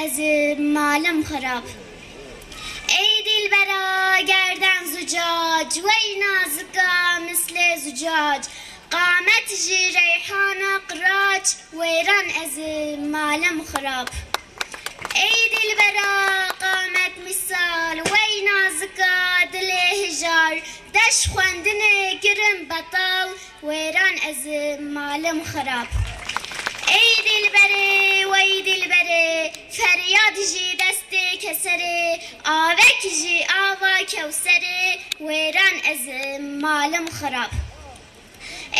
ezim malım xarab. Ey dilbera gerden zucac ve nazıka misle zucac. قامت جي ريحانة قراج ويران أزم مالم خراب. أيد البرا قامت مثال وينا زكا دلي هجار دش خواندني كرم بطال ويران أزم مالم خراب. أيد البري ويد البري فرياد جي دستي كسري آوك جي آوا كوسري ويران أزم مالم خراب.